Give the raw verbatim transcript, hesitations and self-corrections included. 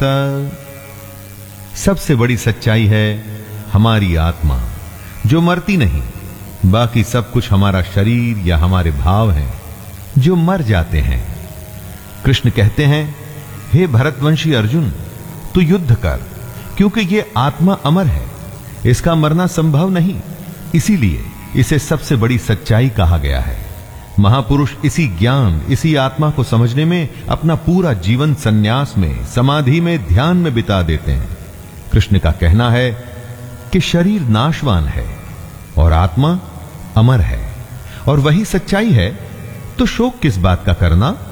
सबसे बड़ी सच्चाई है हमारी आत्मा, जो मरती नहीं। बाकी सब कुछ हमारा शरीर या हमारे भाव हैं जो मर जाते हैं। कृष्ण कहते हैं, हे भरतवंशी अर्जुन, तू युद्ध कर, क्योंकि ये आत्मा अमर है, इसका मरना संभव नहीं। इसीलिए इसे सबसे बड़ी सच्चाई कहा गया है। महापुरुष इसी ज्ञान, इसी आत्मा को समझने में अपना पूरा जीवन संन्यास में, समाधि में, ध्यान में बिता देते हैं। कृष्ण का कहना है कि शरीर नाशवान है और आत्मा अमर है, और वही सच्चाई है, तो शोक किस बात का करना।